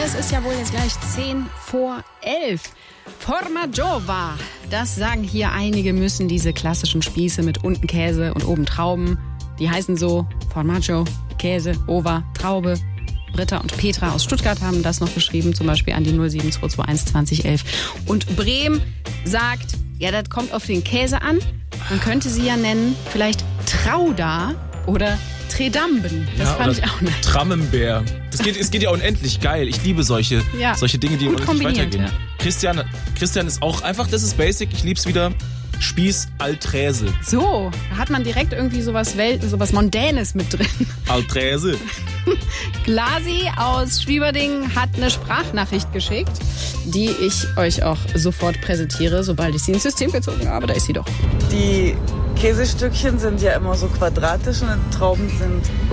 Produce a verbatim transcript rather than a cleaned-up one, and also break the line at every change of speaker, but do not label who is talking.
es ist ja wohl jetzt gleich zehn vor elf. Formaggio, das sagen hier einige, müssen diese klassischen Spieße mit unten Käse und oben Trauben. Die heißen so Formaggio, Käse, Ova, Traube. Britta und Petra aus Stuttgart haben das noch geschrieben, zum Beispiel an die null sieben zwei zwei eins zwanzig elf. Und Brehm sagt, ja, das kommt auf den Käse an. Man könnte sie ja nennen, vielleicht Trauda oder Tredamben. Das
ja,
fand ich auch nett.
Trammembär. Das geht, es geht ja unendlich geil. Ich liebe solche,
ja.
solche Dinge, die
Gut
unendlich weitergehen.
Ja.
Christian, Christian ist auch einfach, das ist basic, ich lieb's wieder. Spieß Alträse.
So, da hat man direkt irgendwie sowas, Welt, sowas Mondänes mit drin.
Alträse.
Glasi aus Schwieberding hat eine Sprachnachricht geschickt, die ich euch auch sofort präsentiere, sobald ich sie ins System gezogen habe. Da ist sie doch.
Die Käsestückchen sind ja immer so quadratisch und die Trauben sind